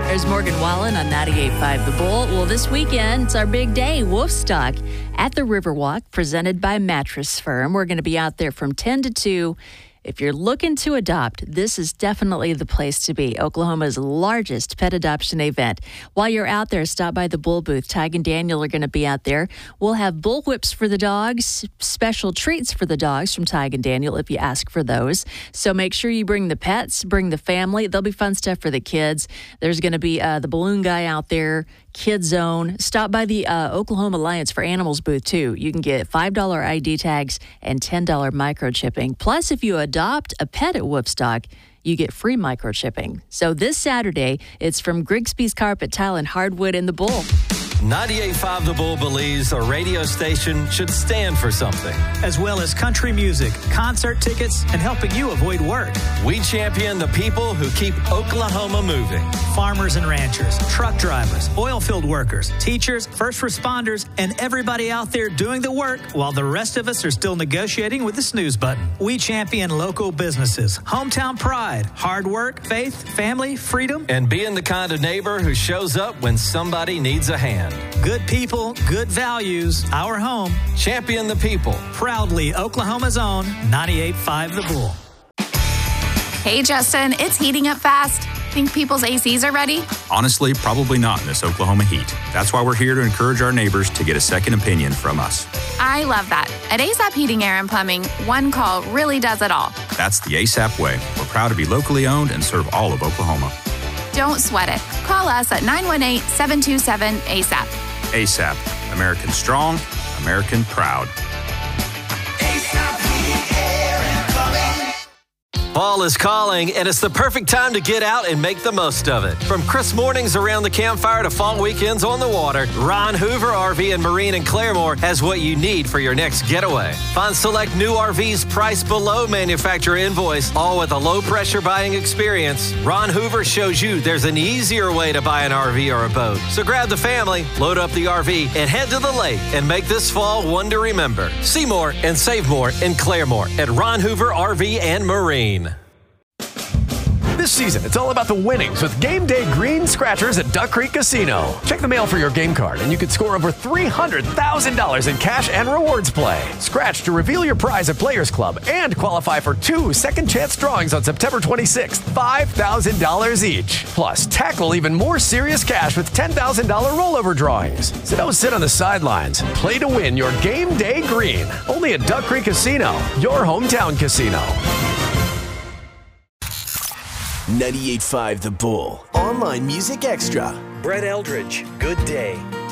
There's Morgan Wallen on 98.5 The Bull. Well, this weekend, it's our big day, Wolfstock at the Riverwalk, presented by Mattress Firm. We're going to be out there from 10 to 2. If you're looking to adopt, this is definitely the place to be. Oklahoma's largest pet adoption event. While you're out there, stop by the Bull booth. Tig and Daniel are going to be out there. We'll have bull whips for the dogs, special treats for the dogs from Tig and Daniel if you ask for those. So make sure you bring the pets, bring the family. There'll be fun stuff for the kids. There's going to be the balloon guy out there, Kid Zone. Stop by the Oklahoma Alliance for Animals booth, too. You can get $5 ID tags and $10 microchipping. Plus, if you adopt a pet at Wolfstock, you get free microchipping. So this Saturday, it's from Grigsby's Carpet Tile and Hardwood in the Bull. 98.5 The Bull believes a radio station should stand for something. As well as country music, concert tickets, and helping you avoid work. We champion the people who keep Oklahoma moving. Farmers and ranchers, truck drivers, oil field workers, teachers, first responders, and everybody out there doing the work while the rest of us are still negotiating with the snooze button. We champion local businesses, hometown pride, hard work, faith, family, freedom. And being the kind of neighbor who shows up when somebody needs a hand. Good people, good values, our home. Champion the people. Proudly Oklahoma's own 98.5 The Bull. Hey, Justin, it's heating up fast. Think people's ACs are ready? Honestly, probably not in this Oklahoma heat. That's why we're here to encourage our neighbors to get a second opinion from us. I love that. At ASAP Heating, Air, and Plumbing, one call really does it all. That's the ASAP way. We're proud to be locally owned and serve all of Oklahoma. Don't sweat it. Call us at 918-727-ASAP. ASAP. American strong, American proud. Fall is calling, and it's the perfect time to get out and make the most of it. From crisp mornings around the campfire to fall weekends on the water, Ron Hoover RV and Marine in Claremore has what you need for your next getaway. Find select new RVs priced below manufacturer invoice, all with a low-pressure buying experience. Ron Hoover shows you there's an easier way to buy an RV or a boat. So grab the family, load up the RV, and head to the lake and make this fall one to remember. See more and save more in Claremore at Ron Hoover RV and Marine. This season, it's all about the winnings with Game Day Green Scratchers at Duck Creek Casino. Check the mail for your game card, and you could score over $300,000 in cash and rewards play. Scratch to reveal your prize at Players Club and qualify for 2 second-chance drawings on September 26th, $5,000 each. Plus, tackle even more serious cash with $10,000 rollover drawings. So don't sit on the sidelines. Play to win your Game Day Green. Only at Duck Creek Casino, your hometown casino. 98.5 The Bull. Online Music Extra. Brett Eldridge, Good Day.